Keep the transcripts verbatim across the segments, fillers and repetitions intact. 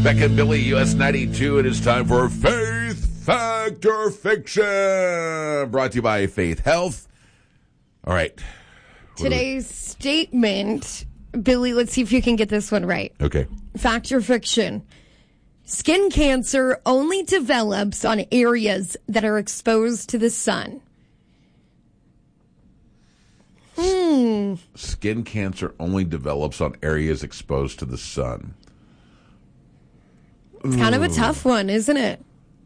Beck and Billy, U S ninety-two. It is time for Faith Fact or Fiction. Brought to you by Faith Health. All right. Today's statement, Billy, let's see if you can get this one right. Okay. Fact or fiction? Skin cancer only develops on areas that are exposed to the sun. Hmm. Skin cancer only develops on areas exposed to the sun. It's kind of a tough one, isn't it?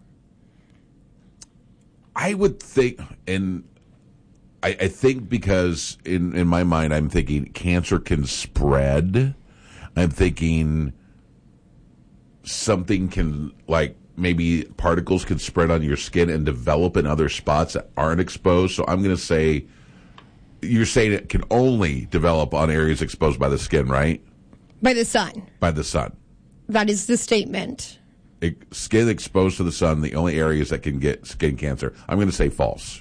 I would think, and I, I think because in, in my mind, I'm thinking cancer can spread. I'm thinking something can, like, maybe particles can spread on your skin and develop in other spots that aren't exposed. So I'm going to say, you're saying it can only develop on areas exposed by the skin, right? By the sun. By the sun. That is the statement. It, skin exposed to the sun, the only areas that can get skin cancer. I'm going to say false.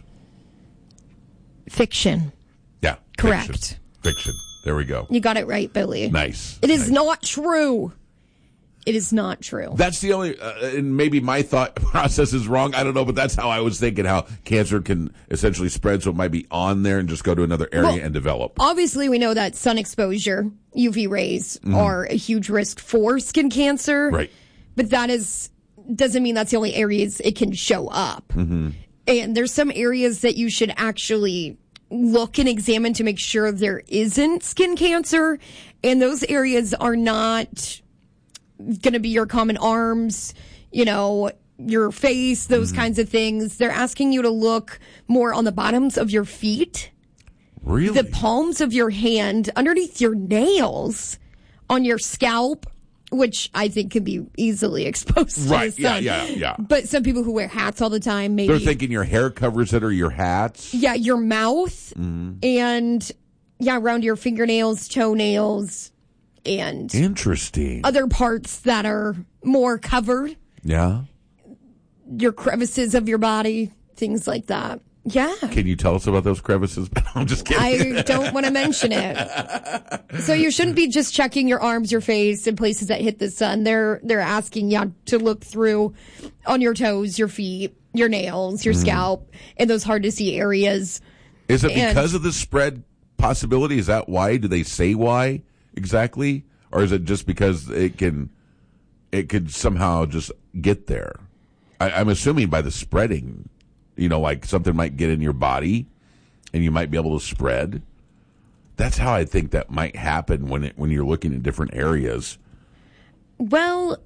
Fiction. Yeah. Correct. Fiction. Fiction. There we go. You got it right, Billy. Nice. It is nice. not true. It is not true. That's the only, uh, and maybe my thought process is wrong. I don't know, but that's how I was thinking, how cancer can essentially spread, so it might be on there and just go to another area well, and develop. Obviously, we know that sun exposure, U V rays, mm-hmm. are a huge risk for skin cancer. Right. But that is doesn't mean that's the only areas it can show up. Mm-hmm. And there's some areas that you should actually look and examine to make sure there isn't skin cancer. And those areas are not going to be your common arms, you know, your face, those mm-hmm. kinds of things. They're asking you to look more on the bottoms of your feet. Really? The palms of your hand, underneath your nails, on your scalp, which I think can be easily exposed right. to the sun. Yeah, yeah, yeah. But some people who wear hats all the time, maybe. They're thinking your hair covers it or your hats. Yeah, your mouth mm-hmm. and, yeah, around your fingernails, toenails, and interesting other parts that are more covered. Yeah. Your crevices of your body, things like that. Yeah. Can you tell us about those crevices? I'm just kidding. I don't want to mention it. So you shouldn't be just checking your arms, your face, and places that hit the sun. They're they're asking you to look through on your toes, your feet, your nails, your mm. scalp, and those hard to see areas. Is it and, because of the spread possibility? Is that why? Do they say why exactly? Or is it just because it can it could somehow just get there? I, I'm assuming by the spreading. You know, like something might get in your body and you might be able to spread. That's how I think that might happen when it, when you're looking at different areas. Well,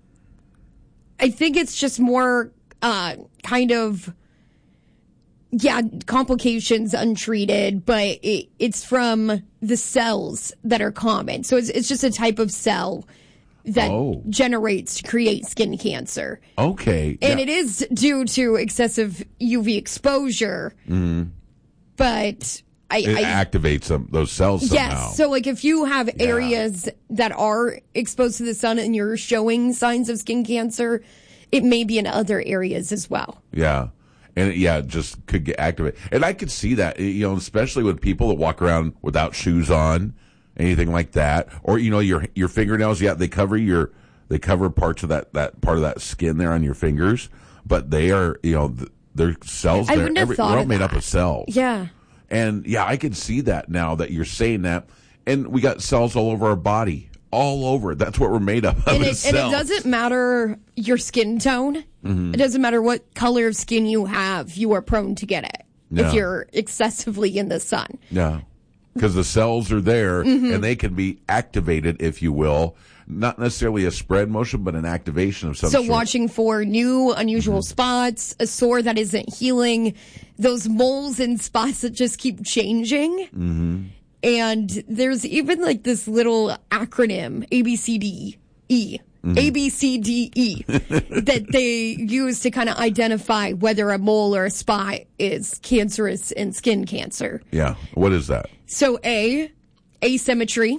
I think it's just more uh, kind of, yeah, complications untreated, but it, it's from the cells that are common. So it's, it's just a type of cell that oh. generates to create skin cancer. Okay. And yeah. it is due to excessive U V exposure. Mm-hmm. But I... It I, activates them, those cells somehow. Yes. So, like, if you have yeah. areas that are exposed to the sun and you're showing signs of skin cancer, it may be in other areas as well. Yeah. And, it, yeah, it just could get activated. And I could see that, you know, especially with people that walk around without shoes on. Anything like that, or you know, your your fingernails. Yeah, they cover your they cover parts of that, that part of that skin there on your fingers, but they are you know their cells. I they're wouldn't have every, thought they're all of made that. up of cells. Yeah, and yeah, I can see that now that you're saying that, and we got cells all over our body, all over. That's what we're made up of. And, is it, and cells. it doesn't matter your skin tone. Mm-hmm. It doesn't matter what color of skin you have. You are prone to get it yeah. if you're excessively in the sun. Yeah. Because the cells are there, mm-hmm. and they can be activated, if you will. Not necessarily a spread motion, but an activation of some so sort. So watching for new, unusual mm-hmm. spots, a sore that isn't healing, those moles and spots that just keep changing. Mm-hmm. And there's even like this little acronym, A B C D E. Mm-hmm. A, B, C, D, E, that they use to kind of identify whether a mole or a spot is cancerous in skin cancer. Yeah. What is that? So A, asymmetry.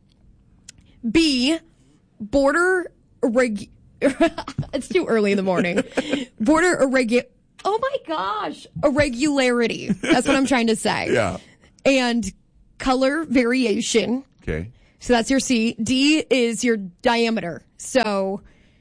B, border irreg... It's too early in the morning. Border irregu... Oh my gosh. Irregularity. That's what I'm trying to say. Yeah. And color variation. Okay. So that's your C. D is your diameter. So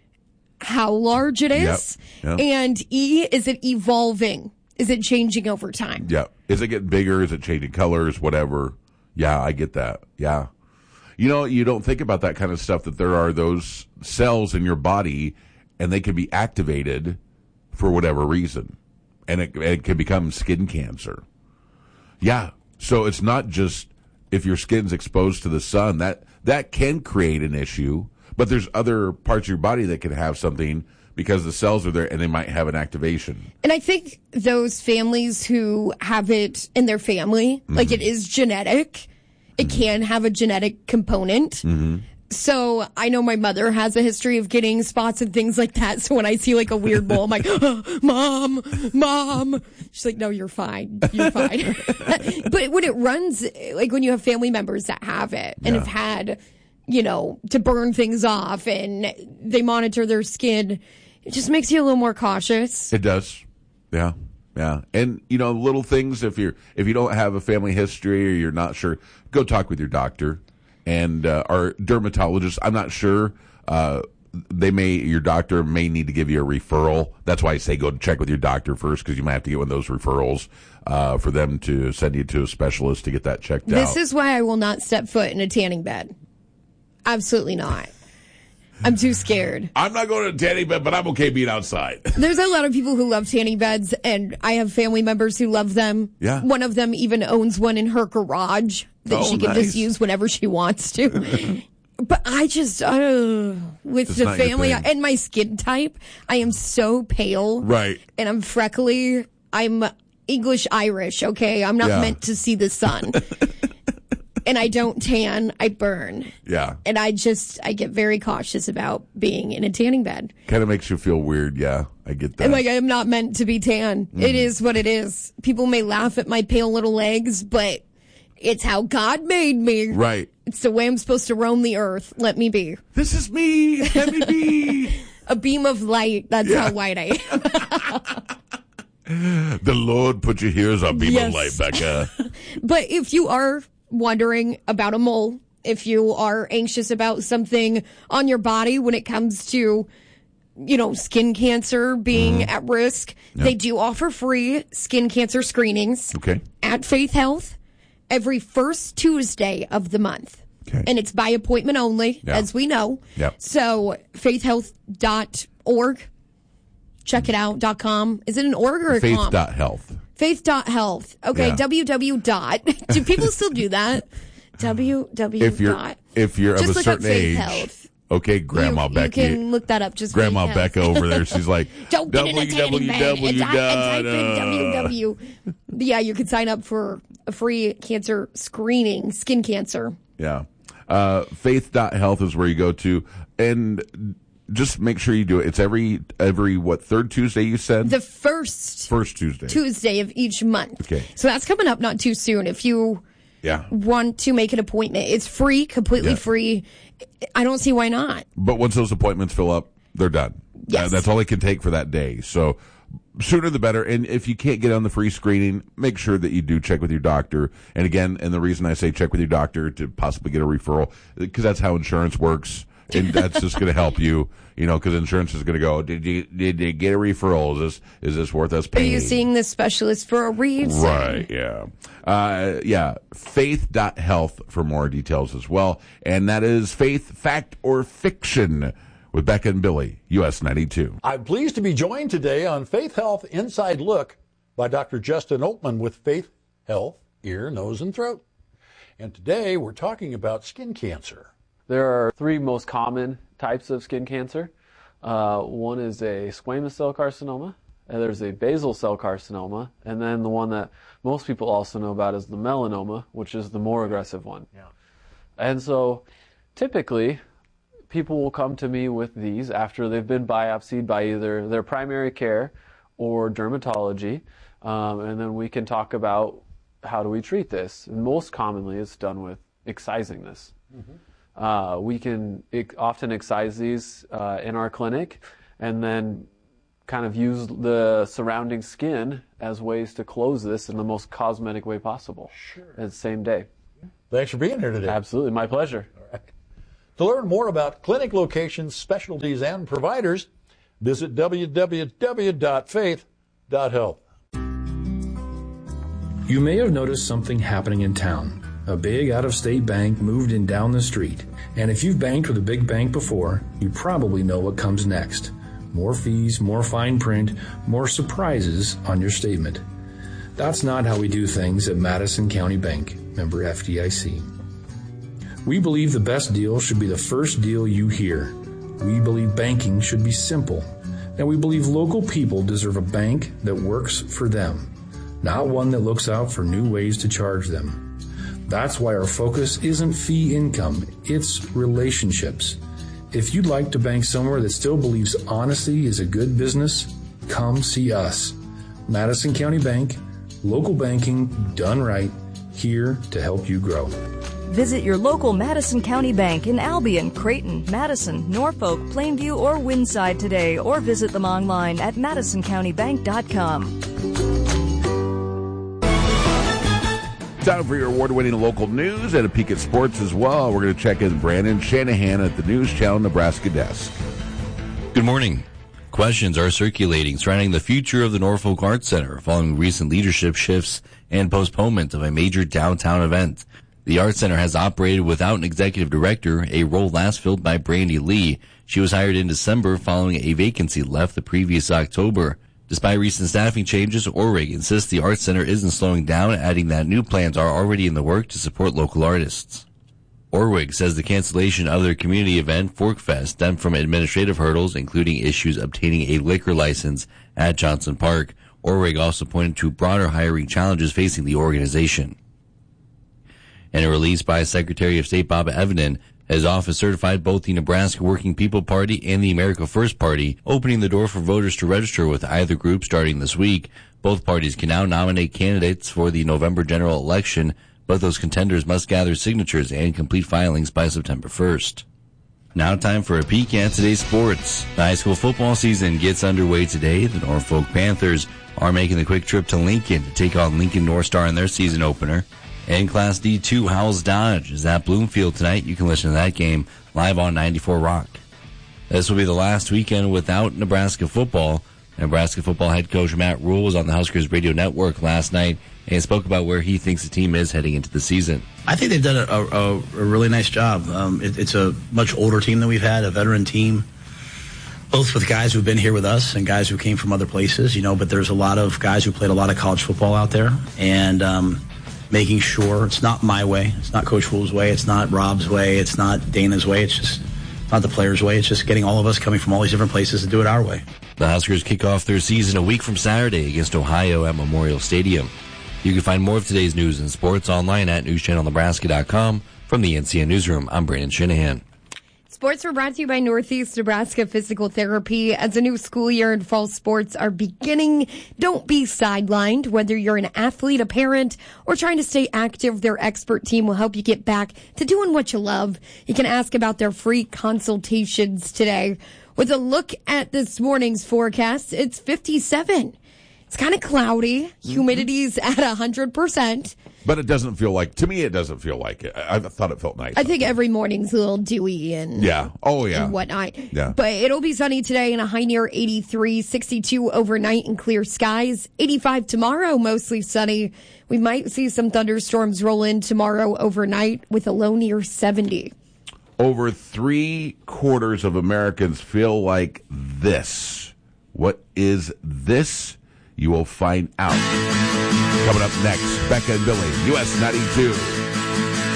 how large it is. Yep. Yep. And E, is it evolving? Is it changing over time? Yeah. Is it getting bigger? Is it changing colors? Whatever. Yeah, I get that. Yeah. You know, you don't think about that kind of stuff, that there are those cells in your body and they can be activated for whatever reason. And it, it can become skin cancer. Yeah. So it's not just if your skin's exposed to the sun, that, that can create an issue, but there's other parts of your body that can have something because the cells are there and they might have an activation. And I think those families who have it in their family, mm-hmm. like it is genetic, it mm-hmm. can have a genetic component. Mm-hmm. So I know my mother has a history of getting spots and things like that. So when I see like a weird mole, I'm like, oh, Mom, Mom. She's like, no, you're fine. You're fine. But when it runs, like when you have family members that have it and yeah. have had, you know, to burn things off and they monitor their skin, it just makes you a little more cautious. It does. Yeah. Yeah. And, you know, little things, if you're, if you don't have a family history or you're not sure, go talk with your doctor. And uh, our dermatologist, I'm not sure. Uh, they may, your doctor may need to give you a referral. That's why I say go check with your doctor first, because you might have to get one of those referrals uh, for them to send you to a specialist to get that checked this out. This is why I will not step foot in a tanning bed. Absolutely not. I'm too scared. I'm not going to a tanning bed, but I'm okay being outside. There's a lot of people who love tanning beds, and I have family members who love them. Yeah. One of them even owns one in her garage that oh, she can nice. just use whenever she wants to. But I just, uh, with it's the family and my skin type, I am so pale. Right. And I'm freckly. I'm English Irish, okay? I'm not yeah. meant to see the sun. And I don't tan, I burn. Yeah. And I just, I get very cautious about being in a tanning bed. Kind of makes you feel weird, yeah. I get that. And like, I'm not meant to be tan. Mm. It is what it is. People may laugh at my pale little legs, but it's how God made me. Right. It's the way I'm supposed to roam the earth. Let me be. This is me. Let me be. A beam of light. That's yeah. how white I am. The Lord put you here as a beam yes. of light, Becca. But if you are wondering about a mole, if you are anxious about something on your body when it comes to, you know, skin cancer being mm-hmm. at risk, yep. they do offer free skin cancer screenings okay. at Faith Health every first Tuesday of the month. Okay. And it's by appointment only, yeah. as we know. Yep. So faith health dot org, check it out, dot com. Is it an org or a faith com? Faith dot health. Faith dot health. Okay, yeah. www dot. Do people still do that? www. If you're, dot. if you're just of a look certain up Faith age. Health. Okay, Grandma you, Becky. You can look that up. Just Grandma Faith Becca Health. over there. She's like, don't get in a tanning bed and, and type in www. Yeah, you can sign up for a free cancer screening, skin cancer. Yeah. Uh, faith dot health is where you go to. And just make sure you do it. It's every, every what, third Tuesday you said? The first. First Tuesday. Tuesday of each month. Okay. So that's coming up not too soon. If you yeah. want to make an appointment, it's free, completely yeah. free. I don't see why not. But once those appointments fill up, they're done. Yes. Uh, that's all they can take for that day. So sooner the better. And if you can't get on the free screening, make sure that you do check with your doctor. And again, and the reason I say check with your doctor to possibly get a referral, because that's how insurance works. And that's just going to help you, you know, because insurance is going to go, did you did you get a referral? Is this is this worth us paying? Are you seeing this specialist for a reason? Right, yeah. Uh, yeah, faith dot health for more details as well. And that is Faith, Fact, or Fiction with Becca and Billy, U S ninety-two. I'm pleased to be joined today on Faith Health Inside Look by Doctor Justin Oatman with Faith Health, Ear, Nose, and Throat. And today we're talking about skin cancer. There are three most common types of skin cancer. Uh, one is a squamous cell carcinoma, and there's a basal cell carcinoma, and then the one that most people also know about is the melanoma, which is the more aggressive one. Yeah. And so typically, people will come to me with these after they've been biopsied by either their primary care or dermatology, um, and then we can talk about how do we treat this. And most commonly, it's done with excising this. Mm-hmm. Uh, we can ex- often excise these uh, in our clinic and then kind of use the surrounding skin as ways to close this in the most cosmetic way possible. Sure. At the same day. Thanks for being here today. Absolutely. My pleasure. All right. To learn more about clinic locations, specialties, and providers, Visit w w w dot faith dot health. You may have noticed something happening in town. A big out-of-state bank moved in down the street. And if you've banked with a big bank before, you probably know what comes next. More fees, more fine print, more surprises on your statement. That's not how we do things at Madison County Bank, member F D I C. We believe the best deal should be the first deal you hear. We believe banking should be simple. And we believe local people deserve a bank that works for them, not one that looks out for new ways to charge them. That's why our focus isn't fee income, it's relationships. If you'd like to bank somewhere that still believes honesty is a good business, come see us. Madison County Bank, local banking done right, here to help you grow. Visit your local Madison County Bank in Albion, Creighton, Madison, Norfolk, Plainview, or Windside today, or visit them online at madison county bank dot com. Time for your award-winning local news and a peek at sports as well. We're going to check in Brandon Shanahan at the News Channel Nebraska desk. Good morning. Questions are circulating surrounding the future of the Norfolk Arts Center following recent leadership shifts and postponement of a major downtown event. The Arts Center has operated without an executive director, a role last filled by Brandy Lee. She was hired in December following a vacancy left the previous October. Despite recent staffing changes, Orrig insists the Arts Center isn't slowing down, adding that new plans are already in the work to support local artists. Orwig says the cancellation of their community event, Forkfest, stemmed from administrative hurdles, including issues obtaining a liquor license at Johnson Park. Orwig also pointed to broader hiring challenges facing the organization. In a release by Secretary of State Bob Evnen, his office certified both the Nebraska Working People Party and the America First Party, opening the door for voters to register with either group starting this week. Both parties can now nominate candidates for the November general election, but those contenders must gather signatures and complete filings by September first. Now time for a peek at today's sports. The high school football season gets underway today. The Norfolk Panthers are making the quick trip to Lincoln to take on Lincoln North Star in their season opener. In Class D two, Howells Dodge is at Bloomfield tonight. You can listen to that game live on ninety-four Rock. This will be the last weekend without Nebraska football. Nebraska football head coach Matt Rule was on the Huskers radio network last night and spoke about where he thinks the team is heading into the season. I think they've done a, a, a really nice job. Um, it, it's a much older team than we've had, a veteran team, both with guys who've been here with us and guys who came from other places, you know, but there's a lot of guys who played a lot of college football out there. And, um, making sure it's not my way, it's not Coach Rule's way, it's not Rob's way, it's not Dana's way, it's just not the players' way. It's just getting all of us coming from all these different places to do it our way. The Huskers kick off their season a week from Saturday against Ohio at Memorial Stadium. You can find more of today's news and sports online at news channel nebraska dot com. From the N C N Newsroom, I'm Brandon Shanahan. Sports were brought to you by Northeast Nebraska Physical Therapy. As a new school year and fall sports are beginning, don't be sidelined. Whether you're an athlete, a parent, or trying to stay active, their expert team will help you get back to doing what you love. You can ask about their free consultations today. With a look at this morning's forecast, it's fifty-seven. It's kind of cloudy. Humidity's at one hundred percent. But it doesn't feel like, to me, it doesn't feel like it. I, I thought it felt nice. I think every morning's a little dewy and, yeah. Oh, yeah. and whatnot. Yeah. But it'll be sunny today and a high near eighty-three, sixty-two overnight and clear skies. eighty-five tomorrow, mostly sunny. We might see some thunderstorms roll in tomorrow overnight with a low near seventy. Over three quarters of Americans feel like this. What is this? You will find out. Coming up next, Becca and Billy, U S ninety-two.